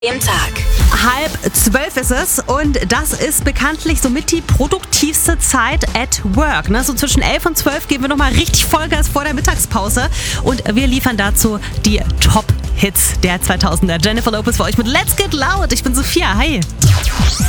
Im Tag. 11:30 ist es und das ist bekanntlich somit die produktivste Zeit at work. Ne? So zwischen 11 und 12 geben wir nochmal richtig Vollgas vor der Mittagspause und wir liefern dazu die Top-Hits der 2000er. Jennifer Lopez für euch mit Let's Get Loud. Ich bin Sophia, hi.